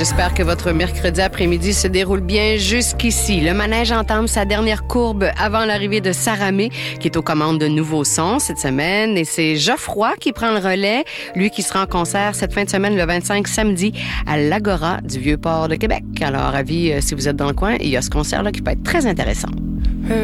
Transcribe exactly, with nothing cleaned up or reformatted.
j'espère que votre mercredi après-midi se déroule bien jusqu'ici. Le manège entame sa dernière courbe avant l'arrivée de Sarah May, qui est aux commandes de Nouveaux Sons cette semaine. Et c'est Geoffroy qui prend le relais, lui qui sera en concert cette fin de semaine, le vingt-cinq samedi, à l'Agora du Vieux-Port de Québec. Alors, avis, si vous êtes dans le coin, il y a ce concert-là qui peut être très intéressant.